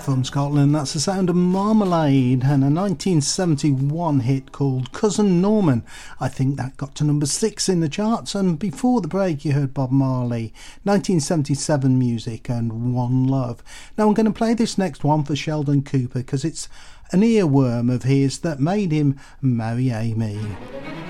From Scotland, that's the sound of Marmalade and a 1971 hit called Cousin Norman. I think that got to number 6 in the charts, and before the break you heard Bob Marley, 1977 music and One Love. Now I'm going to play this next one for Sheldon Cooper because it's an earworm of his that made him marry Amy.